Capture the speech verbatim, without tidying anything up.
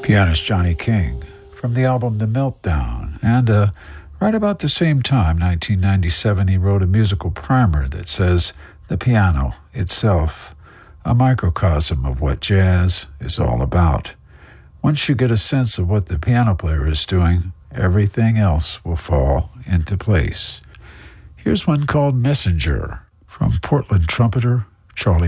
Pianist Johnny King from the album The Meltdown. And uh, right about the same time, nineteen ninety-seven, he wrote a musical primer that says, "The piano itself, a microcosm of what jazz is all about. Once you get a sense of what the piano player is doing, everything else will fall into place." Here's one called Messenger from Portland trumpeter Charlie